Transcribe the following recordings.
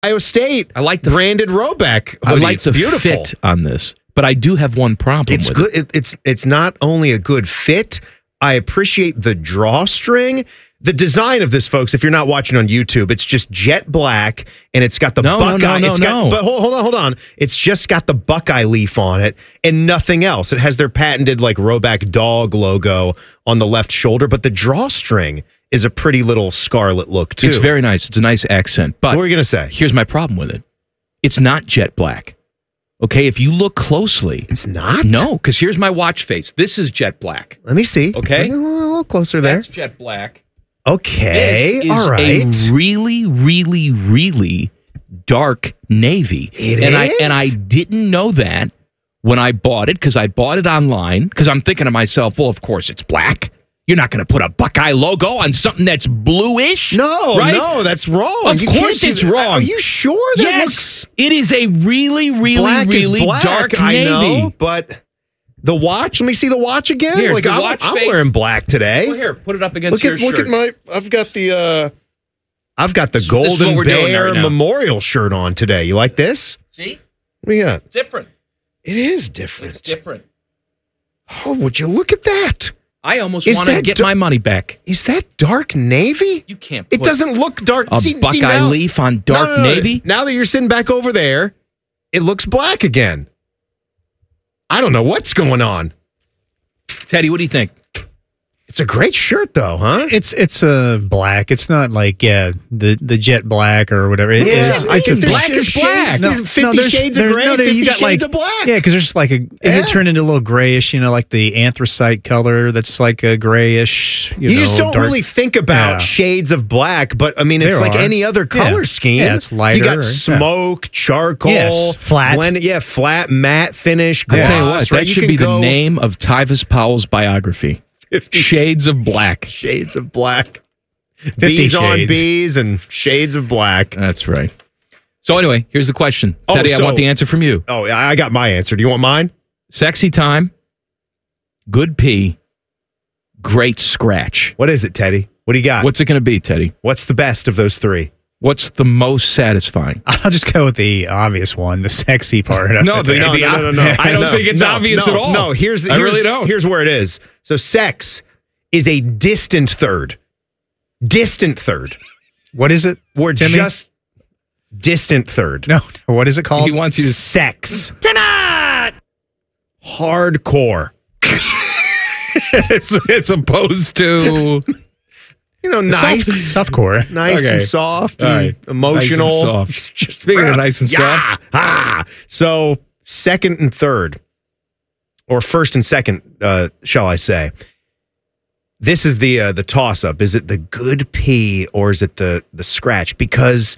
Ohio State. I like the branded Roback hoodie. I like it's the beautiful. fit on this, but I do have one problem. It's with good. It's not only a good fit. I appreciate the drawstring. The design of this, folks, if you're not watching on YouTube, it's just jet black, and it's got the Buckeye. But hold on. It's just got the Buckeye leaf on it and nothing else. It has their patented like Roback dog logo on the left shoulder, but the drawstring is a pretty little scarlet look too. It's very nice. It's a nice accent. But what were you going to say? Here's my problem with it. It's not jet black. Okay, if you look closely. It's not? No, because here's my watch face. This is jet black. Let me see. Okay. A little closer there. That's jet black. Okay, this is all right. A really, really, really dark navy. It is? And I didn't know that when I bought it, because I bought it online, because I'm thinking to myself, well, of course it's black. You're not going to put a Buckeye logo on something that's bluish. No, right? No, that's wrong. Of course it's wrong. Are you sure that yes, it is a really, really, really dark navy. I know, but the watch, let me see the watch again. Here's like the I'm wearing black today. Well, here, put it up against your shirt. Look at my, I've got the Golden Bear Memorial shirt on today. You like this? See? What do you got? It's different. It is different. It's different. Oh, would you look at that? I almost want to get my money back. Is that dark navy? You can't put it doesn't look dark. A Buckeye leaf on dark navy? Now that you're sitting back over there, it looks black again. I don't know what's going on. Teddy, what do you think? It's a great shirt, though, huh? It's black. It's not like the jet black or whatever. I think black is black. No, 50 shades of gray, 50 shades of black. Yeah, because there's like it turned into a little grayish, like the anthracite color that's like a grayish. You just don't really think about shades of black, but I mean, it's like any other color scheme. Yeah, it's lighter. You got smoke, charcoal, flat, blended, flat, matte finish, gloss. I'll tell you what, that should be the name of Tyvis Powell's biography. 50 shades of black. Shades of black. 50 bees on bees and shades of black. That's right. So anyway, here's the question. Teddy, I want the answer from you. Oh, I got my answer. Do you want mine? Sexy time, good pee, great scratch. What is it, Teddy? What do you got? What's it going to be, Teddy? What's the best of those three? What's the most satisfying? I'll just go with the obvious one, the sexy part. No. I don't think it's obvious at all. No, I really don't. Here's where it is. So sex is a distant third. Distant third. What is it? We're just distant third. No, what is it called? He wants you to sex. Tonight! Hardcore. As opposed to... nice. Softcore. Nice and soft and emotional. Nice and soft. Just speaking of nice and soft. So second and third, or first and second, shall I say. This is the toss-up. Is it the good pee or is it the scratch? Because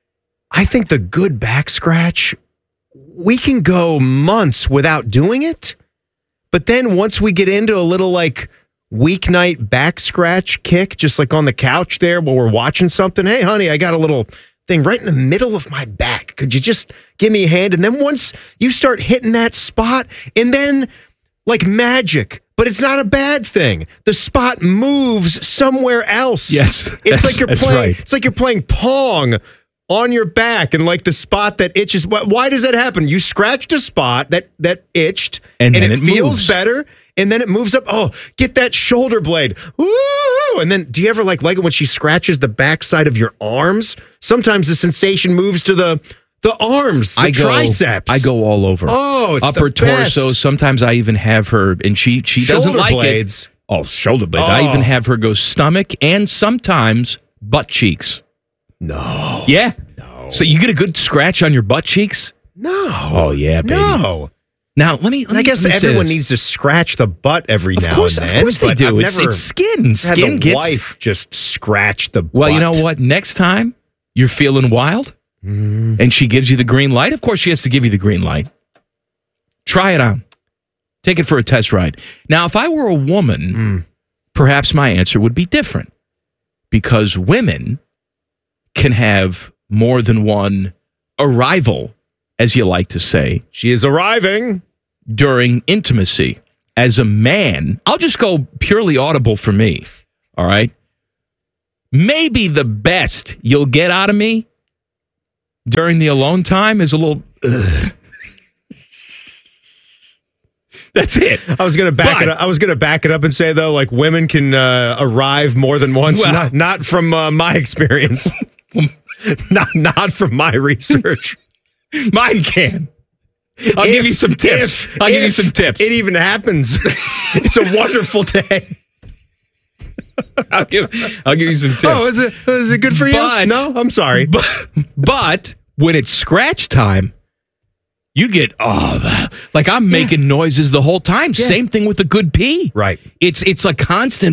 I think the good back scratch, we can go months without doing it. But then once we get into a little like weeknight back scratch kick, just like on the couch there while we're watching something. Hey, honey, I got a little thing right in the middle of my back. Could you just give me a hand? And then once you start hitting that spot, and then like magic, but it's not a bad thing. The spot moves somewhere else. Yes, it's like you're playing. Right. It's like you're playing Pong on your back, and like the spot that itches. Why does that happen? You scratched a spot that itched, and it feels moves better. And then it moves up. Oh, get that shoulder blade. Woo! And then do you ever like it when she scratches the backside of your arms? Sometimes the sensation moves to the arms, the triceps. I go all over. Oh, it's upper the best. torso. Sometimes I even have her, and she doesn't shoulder like blades. it. Oh, shoulder blades. I even have her go stomach and sometimes butt cheeks. No. Yeah. No. So you get a good scratch on your butt cheeks? No. Oh, yeah, baby. No. Now, let me I guess everyone needs to scratch the butt every now and then. Of course they do. It's skin. Skin had the gets... wife just scratch the butt. Well, you know what? Next time you're feeling wild and she gives you the green light, of course she has to give you the green light. Try it on. Take it for a test ride. Now, if I were a woman, perhaps my answer would be different. Because women can have more than one arrival, as you like to say. She is arriving. During intimacy. As a man, I'll just go purely audible for me. All right? Maybe the best you'll get out of me, during the alone time is a little... That's it. I was gonna back it up. I was gonna back it up and say though, like women can arrive more than once. Well, not from my experience. not from my research. Mine can. I'll give you some tips. I'll give you some tips. It even happens. It's a wonderful day. I'll give you some tips. Oh, is it good for you? No, I'm sorry. But when it's scratch time, you get like I'm making noises the whole time. Yeah. Same thing with a good pee. Right. It's a constant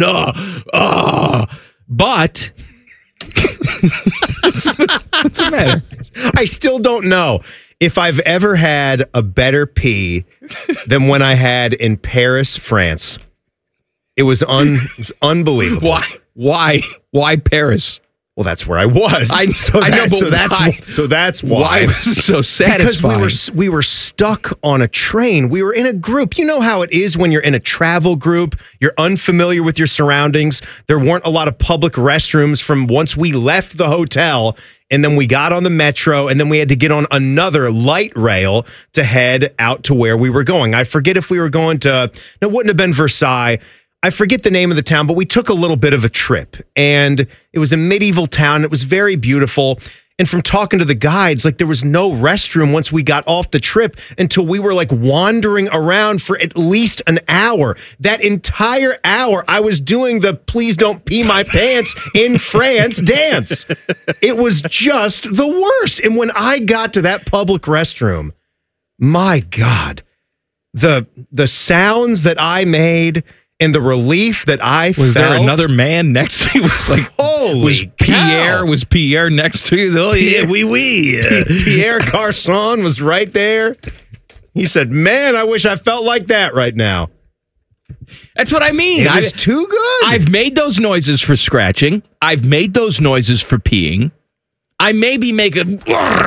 but what's the matter? I still don't know if I've ever had a better pee than when I had in Paris, France. It was unbelievable. Why Paris? Well, that's where I was. I know, but why? So that's why. Why was it so satisfying? Because we were stuck on a train. We were in a group. You know how it is when you're in a travel group. You're unfamiliar with your surroundings. There weren't a lot of public restrooms from once we left the hotel, and then we got on the metro, and then we had to get on another light rail to head out to where we were going. I forget if we were going to, no, it wouldn't have been Versailles. I forget the name of the town, but we took a little bit of a trip, and it was a medieval town. It was very beautiful. And from talking to the guides, like there was no restroom once we got off the trip until we were like wandering around for at least an hour. That entire hour, I was doing the please don't pee my pants in France dance. It was just the worst. And when I got to that public restroom, my God, the sounds that I made and the relief that I felt. Was there another man next to you? Was like, holy cow. Was Pierre next to you? Oh, yeah, oui. Pierre Garçon was right there. He said, man, I wish I felt like that right now. That's what I mean. It was too good. I've made those noises for scratching. I've made those noises for peeing. I maybe make a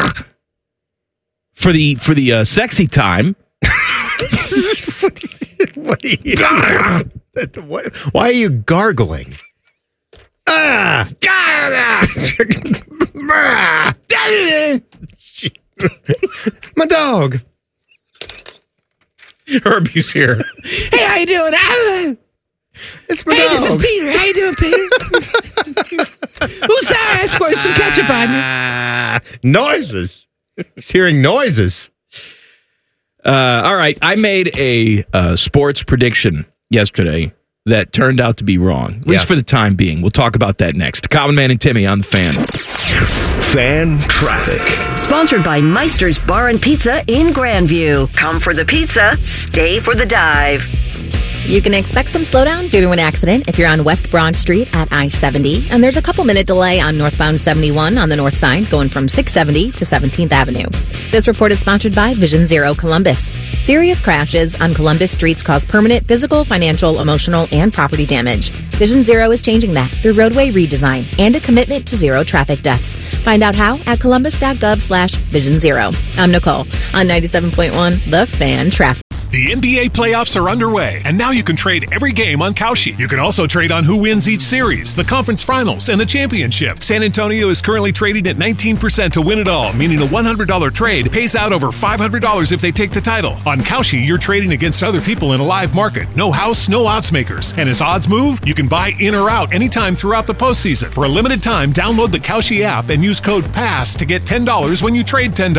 for the sexy time. What are you? Why are you gargling? My dog. Herbie's here. Hey, how you doing? It's my dog. This is Peter. How you doing, Peter? Who's sorry? I squirted some ketchup on you. Noises. I was hearing noises. All right. I made a sports prediction yesterday that turned out to be wrong, at least for the time being. We'll talk about that next. Common Man and Timmy on the Fan. Fan Traffic. Sponsored by Meister's Bar and Pizza in Grandview. Come for the pizza, stay for the dive. You can expect some slowdown due to an accident if you're on West Broad Street at I-70, and there's a couple-minute delay on northbound 71 on the north side going from 670 to 17th Avenue. This report is sponsored by Vision Zero Columbus. Serious crashes on Columbus streets cause permanent physical, financial, emotional, and property damage. Vision Zero is changing that through roadway redesign and a commitment to zero traffic deaths. Find out how at columbus.gov/Vision Zero. I'm Nicole on 97.1 The Fan Traffic. The NBA playoffs are underway, and now you can trade every game on Kalshi. You can also trade on who wins each series, the conference finals, and the championship. San Antonio is currently trading at 19% to win it all, meaning a $100 trade pays out over $500 if they take the title. On Kalshi, you're trading against other people in a live market. No house, no odds makers. And as odds move, you can buy in or out anytime throughout the postseason. For a limited time, download the Kalshi app and use code PASS to get $10 when you trade $10.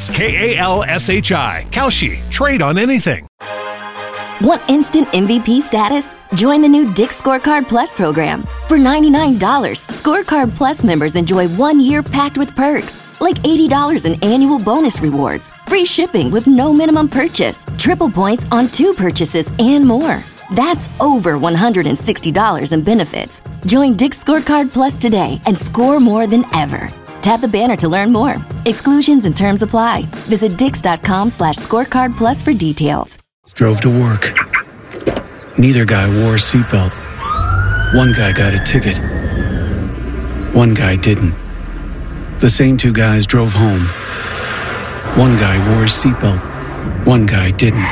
KALSHI. Kalshi. Trade on anything. Want instant MVP status? Join the new Dick's Scorecard Plus program. For $99, Scorecard Plus members enjoy 1 year packed with perks, like $80 in annual bonus rewards, free shipping with no minimum purchase, triple points on 2 purchases, and more. That's over $160 in benefits. Join Dick's Scorecard Plus today and score more than ever. Tap the banner to learn more. Exclusions and terms apply. Visit dix.com/scorecard plus for details. Drove to work. Neither guy wore a seatbelt. One guy got a ticket. One guy didn't. The same 2 guys drove home. One guy wore a seatbelt. One guy didn't.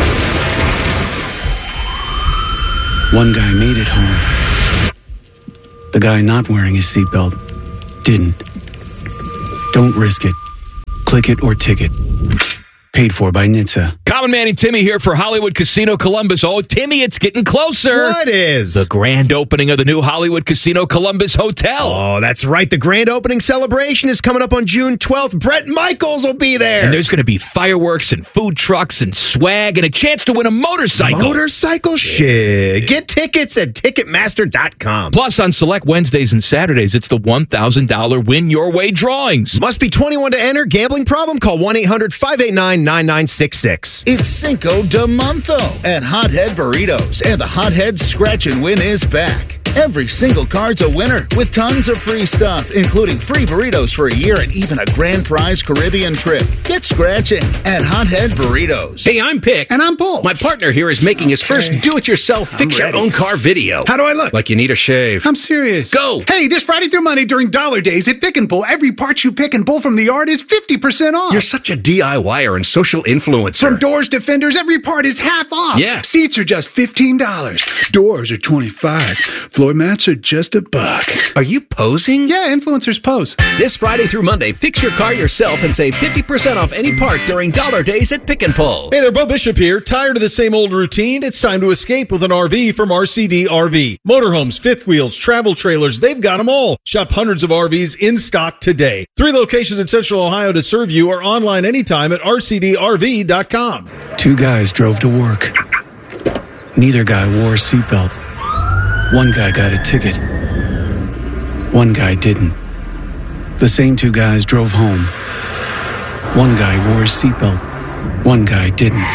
One guy made it home. The guy not wearing his seatbelt didn't. Don't risk it. Click it or ticket. Paid for by NHTSA. Common Man and Timmy here for Hollywood Casino Columbus. Oh, Timmy, it's getting closer. What is? The grand opening of the new Hollywood Casino Columbus Hotel. Oh, that's right. The grand opening celebration is coming up on June 12th. Bret Michaels will be there. And there's going to be fireworks and food trucks and swag and a chance to win a motorcycle. Motorcycle shit. Get tickets at Ticketmaster.com. Plus, on select Wednesdays and Saturdays, it's the $1,000 Win Your Way drawings. Must be 21 to enter. Gambling problem? Call 1-800-589-9966. It's Cinco de Monzo at Hothead Burritos, and the Hothead Scratch and Win is back. Every single card's a winner with tons of free stuff, including free burritos for a year and even a grand prize Caribbean trip. Get scratching at Hothead Burritos. Hey, I'm Pick. And I'm Bull. My partner here is making his first do-it-yourself fix-your-own-car video. How do I look? Like you need a shave. I'm serious. Go! Hey, this Friday through Monday during Dollar Days at Pick and Pull, every part you pick and pull from the yard is 50% off. You're such a DIYer and social influencer. From doors to fenders, every part is half off. Yeah. Seats are just $15. Doors are $25. Floor mats are just $1. Are you posing? Yeah, influencers pose. This Friday through Monday, fix your car yourself and save 50% off any part during Dollar Days at Pick and Pull. Hey there, Bo Bishop here. Tired of the same old routine? It's time to escape with an RV from RCD RV. Motorhomes, fifth wheels, travel trailers, they've got them all. Shop hundreds of RVs in stock today. 3 locations in Central Ohio to serve you, or online anytime at rcdrv.com. 2 guys drove to work. Neither guy wore a seatbelt. One guy got a ticket. One guy didn't. The same 2 guys drove home. One guy wore his seatbelt. One guy didn't.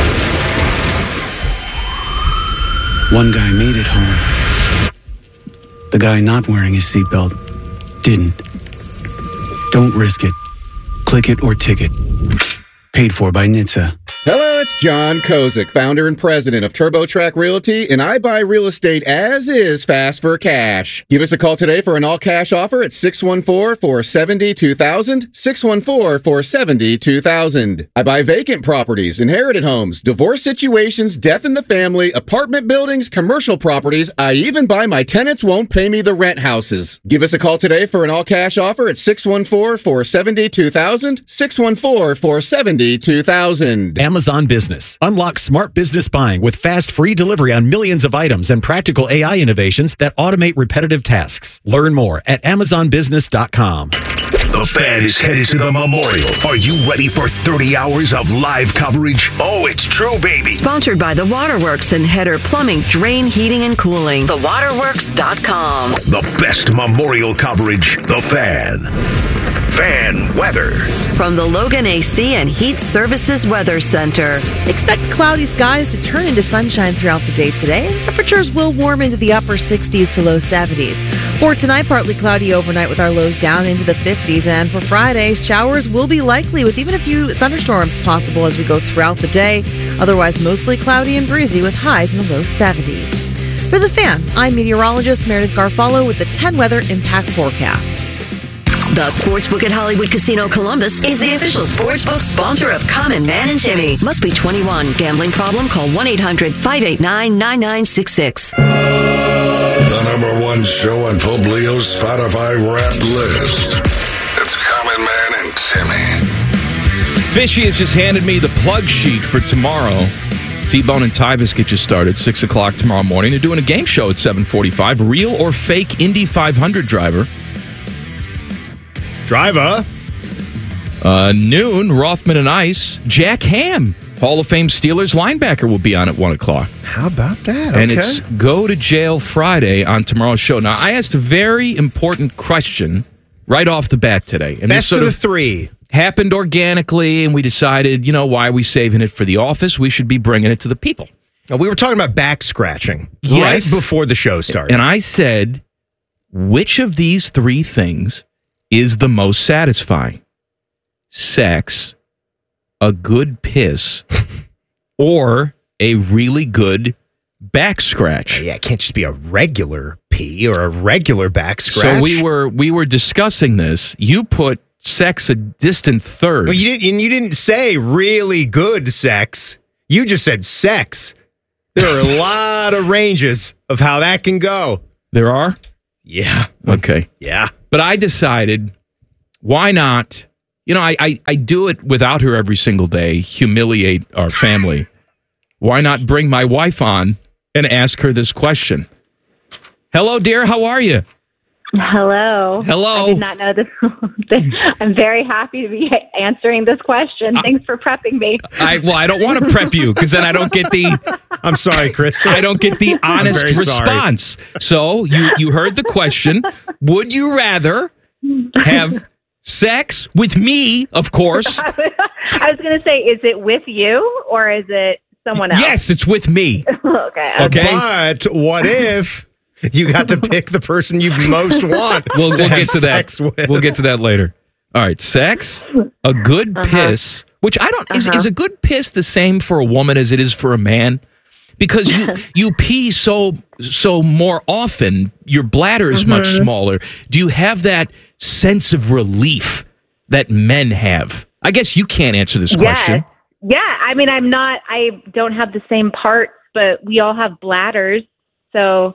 One guy made it home. The guy not wearing his seatbelt didn't. Don't risk it. Click it or ticket. Paid for by NHTSA. Hello, it's John Kozik, founder and president of TurboTrack Realty, and I buy real estate as is fast for cash. Give us a call today for an all-cash offer at 614-470-2000, 614-470-2000. I buy vacant properties, inherited homes, divorce situations, death in the family, apartment buildings, commercial properties. I even buy my tenants won't pay me the rent houses. Give us a call today for an all-cash offer at 614-470-2000, 614-470-2000. Amazon Business. Unlock smart business buying with fast, free delivery on millions of items and practical AI innovations that automate repetitive tasks. Learn more at AmazonBusiness.com. The Fan is headed to the Memorial. Are you ready for 30 hours of live coverage? Oh, it's true, baby. Sponsored by The Waterworks and Header Plumbing, Drain, Heating, and Cooling. TheWaterworks.com. The best Memorial coverage. The Fan. Fan weather. From the Logan AC and Heat Services Weather Center. Expect cloudy skies to turn into sunshine throughout the day today, and temperatures will warm into the upper 60s to low 70s. For tonight, partly cloudy overnight with our lows down into the 50s, and for Friday, showers will be likely with even a few thunderstorms possible as we go throughout the day. Otherwise, mostly cloudy and breezy with highs in the low 70s. For The Fan, I'm meteorologist Meredith Garfalo with the 10 Weather Impact Forecast. The Sportsbook at Hollywood Casino Columbus is the official sportsbook sponsor of Common Man and Timmy. Must be 21. Gambling problem? Call 1-800-589-9966. The number 1 show on Publio's Spotify rap list. It's Common Man and Timmy. Fishy has just handed me the plug sheet for tomorrow. T-Bone and Tyvis get you started 6 o'clock tomorrow morning. They're doing a game show at 7:45. Real or fake Indy 500 driver. Noon, Rothman and Ice. Jack Ham, Hall of Fame Steelers linebacker, will be on at 1 o'clock. How about that? And it's Go to Jail Friday on tomorrow's show. Now, I asked a very important question right off the bat today. And Best of the 3. Happened organically, and we decided, why are we saving it for the office? We should be bringing it to the people. Now, we were talking about back scratching right Yes. before the show started. And I said, which of these 3 things is the most satisfying? Sex, a good piss, or a really good back scratch? Yeah, it can't just be a regular pee or a regular back scratch. So we were discussing this. You put sex a distant third. Well, you didn't say really good sex. You just said sex. There are a lot of ranges of how that can go. There are? Yeah. Okay. Yeah. But I decided, why not, I do it without her every single day, humiliate our family. Why not bring my wife on and ask her this question? Hello, dear. How are you? Hello. Hello. I did not know this. I'm very happy to be answering this question. Thanks for prepping me. I don't want to prep you because then I don't get the. I'm sorry, Kristen. I don't get the honest response. So you heard the question. Would you rather have sex with me, of course? I was going to say, is it with you or is it someone else? Yes, it's with me. Okay. But what if you got to pick the person you most want? We'll get to sex that. with? We'll get to that later. All right, sex, a good piss, which I don't is a good piss the same for a woman as it is for a man? Because you pee so more often, your bladder is much smaller. Do you have that sense of relief that men have? I guess you can't answer this question. Yeah, I mean, I don't have the same parts, but we all have bladders, so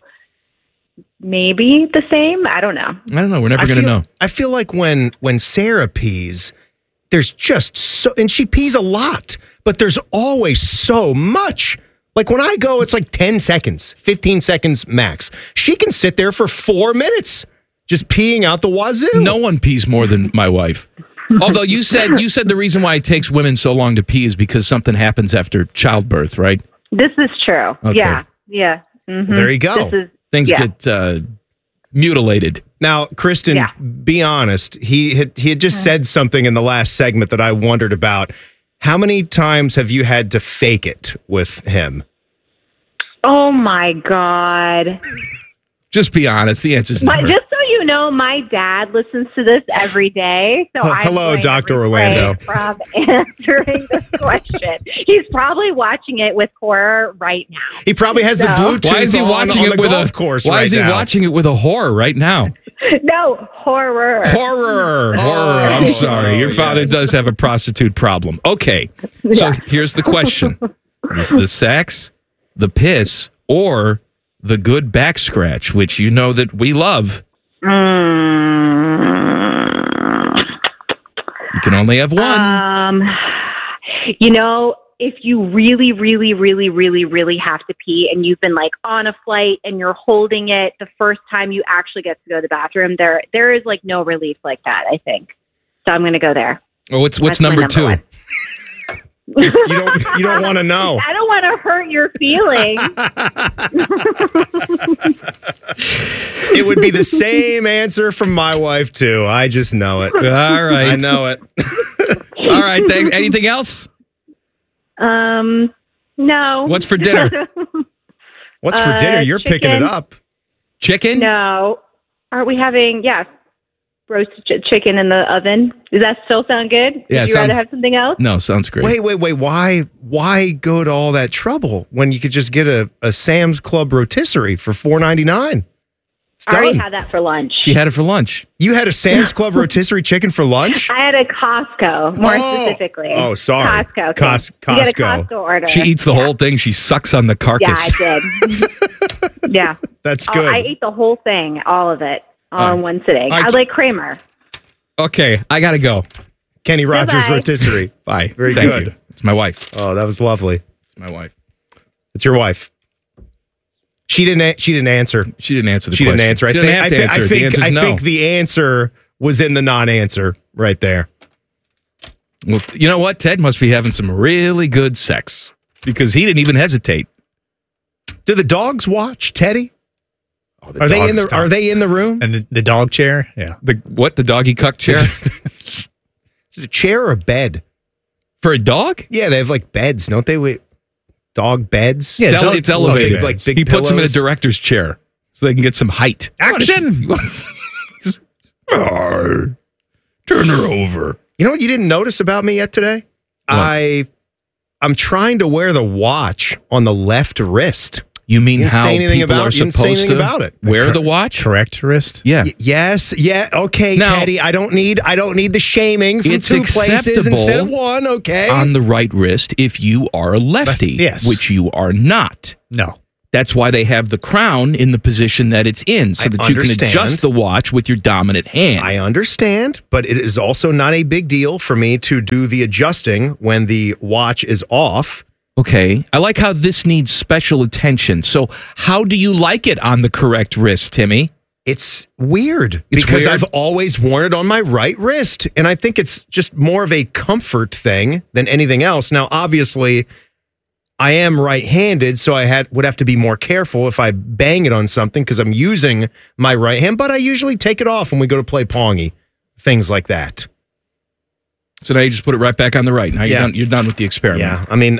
maybe the same. I don't know. I don't know. We're never going to know. I feel like when Sarah pees, there's just so, and she pees a lot, but there's always so much. Like when I go, it's like 10 seconds, 15 seconds max. She can sit there for 4 minutes just peeing out the wazoo. No one pees more than my wife. Although you said the reason why it takes women so long to pee is because something happens after childbirth, right? This is true. Okay. Yeah. Mm-hmm. There you go. Things get mutilated. Now, Kristen, be honest. He had just said something in the last segment that I wondered about. How many times have you had to fake it with him? Oh, my God. Just be honest. The answer's But never. just so you know, my dad listens to this every day. So Hello, Dr. Orlando. From answering this question. He's probably watching it with horror right now. He probably has the Bluetooth Why is he watching on it the with golf course Why right is he now. watching it with a horror right now? No, horror. Horror. I'm sorry. Your father does have a prostitute problem. Okay. So here's the question. Is the sex, the piss, or the good back scratch, which you know that we love? You can only have one. If you really, really, really, really, really have to pee and you've been like on a flight and you're holding it the first time you actually get to go to the bathroom, there is like no relief like that, I think. So I'm going to go there. Oh, what's That's number my 2? one. You don't want to know. I don't want to hurt your feelings. It would be the same answer from my wife, too. I just know it. All right. I know it. All right. Anything else? No. What's for dinner? What's for dinner? You're picking it chicken. up. Chicken? No. Aren't we having, roasted chicken in the oven? Does that still sound good? Yeah, Would you rather have something else? No, sounds great. Wait. Why go to all that trouble when you could just get a Sam's Club rotisserie for $4.99? It's I already done. had that for lunch. She had it for lunch. You had a Sam's Club rotisserie chicken for lunch? I had a Costco, more specifically. Oh, sorry. Costco. Costco. You get a Costco order. She eats the whole thing. She sucks on the carcass. Yeah, I did. Yeah. That's good. I ate the whole thing, all of it, all in one sitting. I like Kramer. Okay, I got to go. Kenny Rogers Bye-bye. rotisserie. Bye. Very Thank good. you. It's my wife. Oh, that was lovely. It's my wife. It's your wife. She didn't answer. She didn't answer the She question. didn't answer. She didn't have to answer. The answer's no. I think the answer was in the non-answer right there. Well, you know what? Ted must be having some really good sex because he didn't even hesitate. Do the dogs watch, Teddy? Oh, Are they in the room? And the dog chair? Yeah. The doggy cuck chair? Is it a chair or a bed? For a dog? Yeah, they have like beds, don't they? Wait, dog beds? Yeah, It's elevated. Like big he puts them in a pillows. director's chair so they can get some height. Action! Turn her over. You know what you didn't notice about me yet today? What? I'm trying to wear the watch on the left wrist. You mean You didn't how say anything people about- are you didn't say supposed anything to about it. wear the watch? Correct wrist? Yeah. Yes. Yeah. Okay, Now- Teddy. I don't need the shaming from It's two places acceptable instead of one. Okay. On the right wrist if you are a lefty, Yes. which you are not. No. That's why they have the crown in the position that it's in, so that you can adjust the watch with your dominant hand. I understand, but it is also not a big deal for me to do the adjusting when the watch is off. Okay. I like how this needs special attention. So how do you like it on the correct wrist, Timmy? It's weird because I've always worn it on my right wrist, and I think it's just more of a comfort thing than anything else. Now, obviously, I am right-handed, so I would have to be more careful if I bang it on something because I'm using my right hand, but I usually take it off when we go to play Pongy, things like that. So now you just put it right back on the right. Now you're done with the experiment. Yeah, I mean,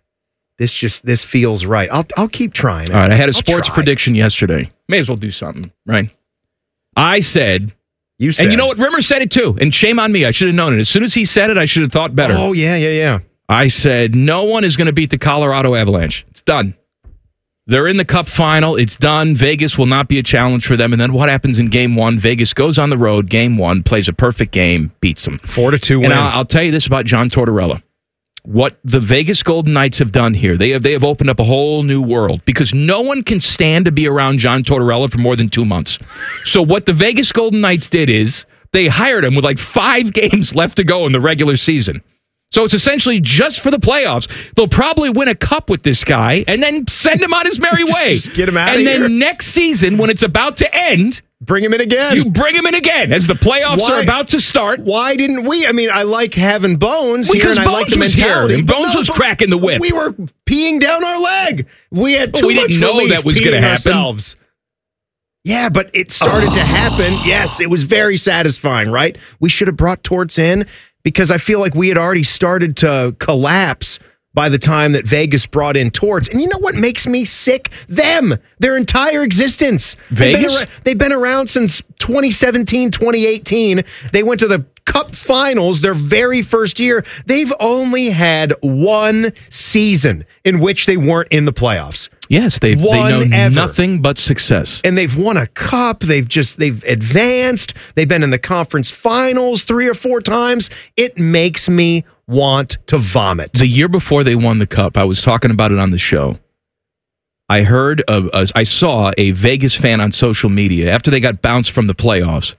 this feels right. I'll keep trying. All right, I had a sports prediction yesterday. May as well do something, right? I said... You said. And you know what? Rimmer said it too, and shame on me. I should have known it. As soon as he said it, I should have thought better. Oh, yeah. I said, no one is going to beat the Colorado Avalanche. It's done. They're in the Cup final. It's done. Vegas will not be a challenge for them. And then what happens in Game 1? Vegas goes on the road, Game 1, plays a perfect game, beats them. 4-2 win. And I'll tell you this about John Tortorella. What the Vegas Golden Knights have done here, they have opened up a whole new world because no one can stand to be around John Tortorella for more than 2 months. So what the Vegas Golden Knights did is they hired him with like 5 games left to go in the regular season. So it's essentially just for the playoffs. They'll probably win a cup with this guy and then send him on his merry way. Just get him out of here. here. And then next season, when it's about to end, bring him in again. You bring him in again as the playoffs are about to start. Why didn't we? I mean, I like having Bones here, because and I like the Bones was mentality. here, and Bones was cracking the whip. We were peeing down our leg. We had too we much didn't know relief that was going to peeing happen. ourselves. Yeah, but it started to happen. Yes, it was very satisfying, right? We should have brought Torts in because I feel like we had already started to collapse by the time that Vegas brought in Torts. And you know what makes me sick? Them. Their entire existence. Vegas? They've been around since 2017, 2018. They went to the Cup Finals their very first year. They've only had one season in which they weren't in the playoffs. Yes, they know ever. nothing but success. And they've won a cup. They've advanced. They've been in the conference finals 3 or 4 times. It makes me want to vomit. The year before they won the cup, I was talking about it on the show. I saw a Vegas fan on social media after they got bounced from the playoffs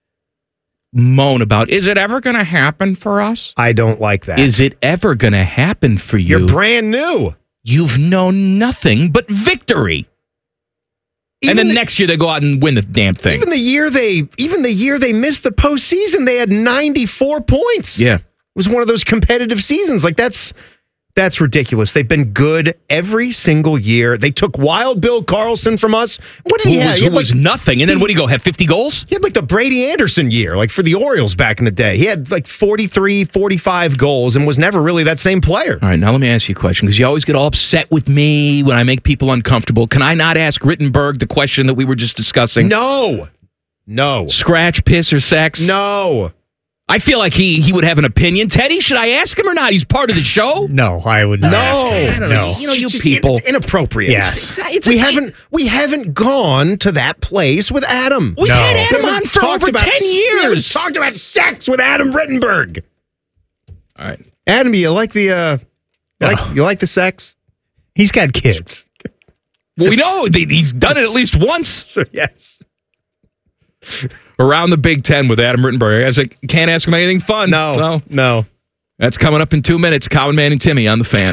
moan about, is it ever going to happen for us? I don't like that. Is it ever going to happen for you? You're brand new. You've known nothing but victory. And then next year they go out and win the damn thing. Even the year they missed the postseason, they had 94 points. Yeah. It was one of those competitive seasons. Like that's ridiculous. They've been good every single year. They took Wild Bill Carlson from us. What did he have? Who was nothing. And then what did he go, have 50 goals? He had like the Brady Anderson year, like for the Orioles back in the day. He had like 43, 45 goals and was never really that same player. All right, now let me ask you a question, because you always get all upset with me when I make people uncomfortable. Can I not ask Rittenberg the question that we were just discussing? No. Scratch, piss, or sex? No. I feel like he would have an opinion. Teddy, should I ask him or not? He's part of the show. No, I would not. I don't know. You know, you people. It's inappropriate. Yes. We haven't gone to that place with Adam. We've had Adam on for over 10 years. We haven't talked about sex with Adam Rittenberg. All right. Adam, you like the you like the sex? He's got kids. Well, we know he's done it at least once. So yes. Around the Big Ten with Adam Rittenberg. I said, can't ask him anything fun. No. That's coming up in 2 minutes. Common Man and Timmy on the Fan.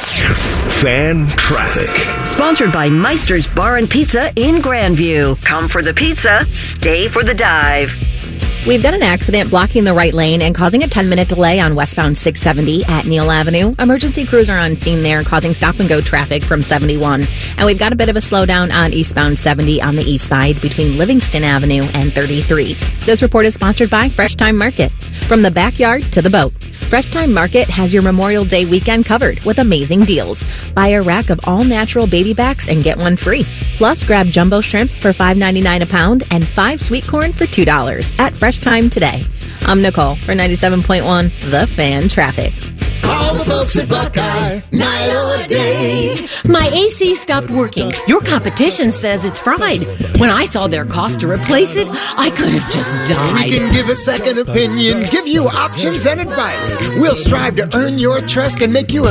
Fan traffic. Sponsored by Meister's Bar and Pizza in Grandview. Come for the pizza, stay for the dive. We've got an accident blocking the right lane and causing a 10-minute delay on westbound 670 at Neal Avenue. Emergency crews are on scene there, causing stop-and-go traffic from 71. And we've got a bit of a slowdown on eastbound 70 on the east side between Livingston Avenue and 33. This report is sponsored by Fresh Time Market. From the backyard to the boat, Fresh Time Market has your Memorial Day weekend covered with amazing deals. Buy a rack of all-natural baby backs and get one free. Plus, grab jumbo shrimp for $5.99 a pound and 5 sweet corn for $2 at Fresh Time today. I'm Nicole for 97.1 The Fan Traffic. Call the folks at Buckeye, night or day. My AC stopped working. Your competition says it's fried. When I saw their cost to replace it, I could have just died. We can give a second opinion, give you options and advice. We'll strive to earn your trust and make you a